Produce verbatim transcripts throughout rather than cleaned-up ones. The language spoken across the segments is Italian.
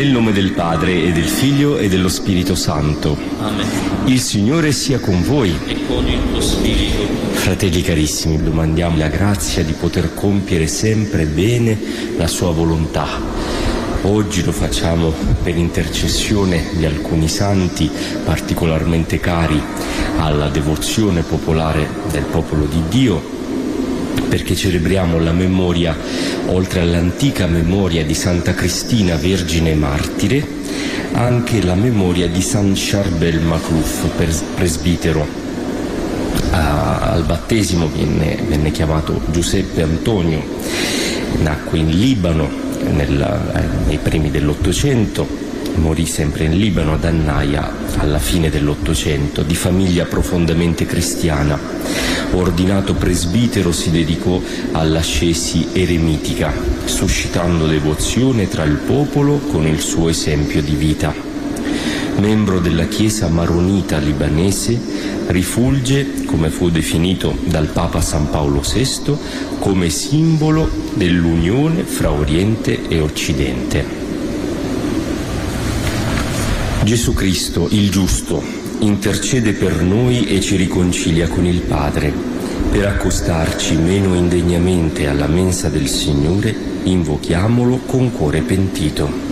Nel nome del Padre e del Figlio e dello Spirito Santo. Amen. Il Signore sia con voi. E con il tuo spirito. Fratelli carissimi, vi domandiamo la grazia di poter compiere sempre bene la sua volontà. Oggi lo facciamo per intercessione di alcuni santi particolarmente cari alla devozione popolare del popolo di Dio, perché celebriamo la memoria, oltre all'antica memoria di Santa Cristina, Vergine Martire, anche la memoria di San Charbel Maclouf, presbitero. Ah, al battesimo venne, venne chiamato Giuseppe Antonio, nacque in Libano nel, eh, nei primi dell'Ottocento, morì sempre in Libano ad Annaia alla fine dell'Ottocento, di famiglia profondamente cristiana. Ordinato presbitero si dedicò all'ascesi eremitica, suscitando devozione tra il popolo con il suo esempio di vita. Membro della Chiesa maronita libanese, rifulge, come fu definito dal Papa San Paolo sesto, come simbolo dell'unione fra Oriente e Occidente. Gesù Cristo, il giusto, intercede per noi e ci riconcilia con il Padre. Per accostarci meno indegnamente alla mensa del Signore, invochiamolo con cuore pentito.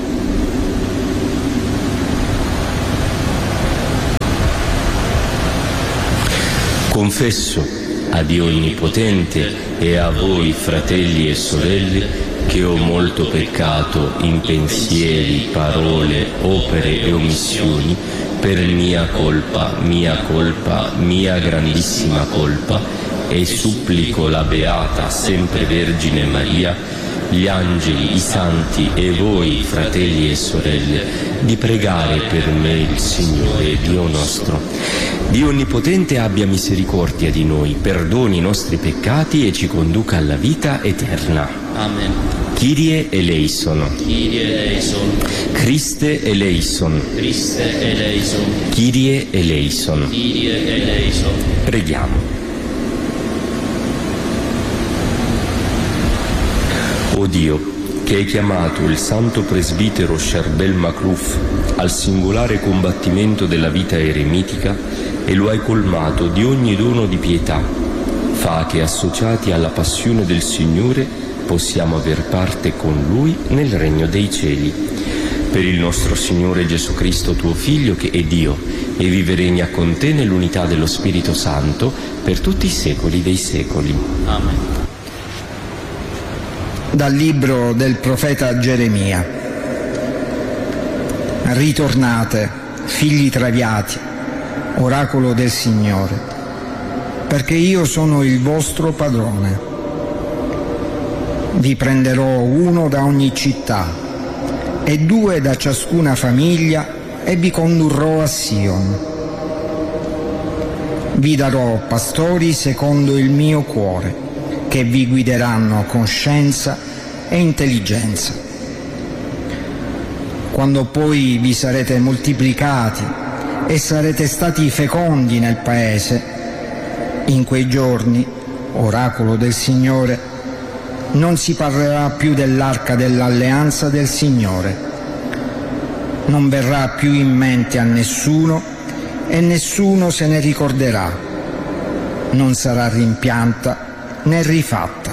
Confesso a Dio Onnipotente e a voi, fratelli e sorelle, che ho molto peccato in pensieri, parole, opere e omissioni, per mia colpa, mia colpa, mia grandissima colpa, e supplico la Beata Sempre Vergine Maria, gli angeli, i santi e voi, fratelli e sorelle, di pregare per me il Signore Dio nostro. Dio Onnipotente abbia misericordia di noi, perdoni i nostri peccati e ci conduca alla vita eterna. Amen. Kyrie eleison. Kyrie eleison. Christe eleison. Christe eleison. Kyrie eleison. Kyrie eleison. Preghiamo. O Dio, che hai chiamato il santo presbitero Charbel Maclouf al singolare combattimento della vita eremitica e lo hai colmato di ogni dono di pietà, fa che, associati alla passione del Signore, possiamo aver parte con Lui nel regno dei cieli. Per il nostro Signore Gesù Cristo, tuo Figlio, che è Dio, e vive e regna con te nell'unità dello Spirito Santo per tutti i secoli dei secoli. Amen. Dal libro del profeta Geremia. Ritornate, figli traviati, oracolo del Signore, perché io sono il vostro padrone. Vi prenderò uno da ogni città e due da ciascuna famiglia e vi condurrò a Sion. Vi darò pastori secondo il mio cuore, che vi guideranno con scienza e intelligenza. Quando poi vi sarete moltiplicati e sarete stati fecondi nel paese, in quei giorni, oracolo del Signore, non si parlerà più dell'arca dell'alleanza del Signore. Non verrà più in mente a nessuno e nessuno se ne ricorderà. Non sarà rimpianta né rifatta.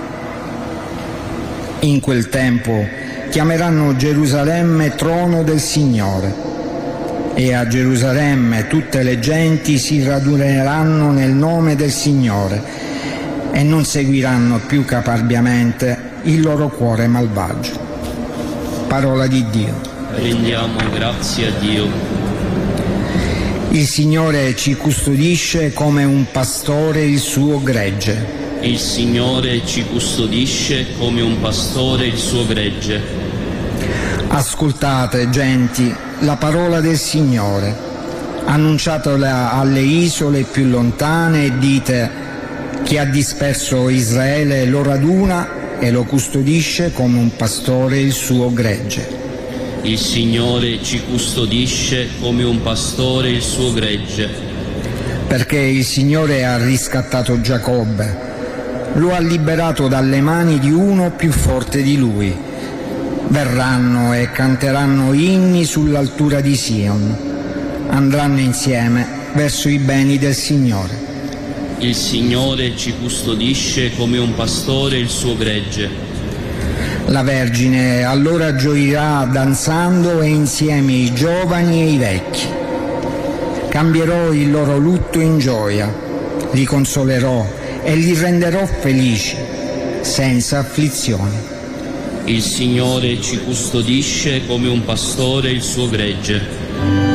In quel tempo chiameranno Gerusalemme trono del Signore, e a Gerusalemme tutte le genti si raduneranno nel nome del Signore e non seguiranno più caparbiamente il loro cuore malvagio. Parola di Dio. Rendiamo grazie a Dio. Il Signore ci custodisce come un pastore il suo gregge. Il Signore ci custodisce come un pastore il suo gregge. Ascoltate, genti, la parola del Signore. Annunciatela alle isole più lontane e dite: chi ha disperso Israele lo raduna e lo custodisce come un pastore il suo gregge. Il Signore ci custodisce come un pastore il suo gregge. Perché il Signore ha riscattato Giacobbe, lo ha liberato dalle mani di uno più forte di lui. verranno e canteranno inni sull'altura di Sion, andranno insieme verso i beni del Signore. Il Signore ci custodisce come un pastore il suo gregge. La Vergine allora gioirà danzando e insieme i giovani e i vecchi. Cambierò il loro lutto in gioia, li consolerò e li renderò felici, senza afflizione. Il Signore ci custodisce come un pastore il suo gregge.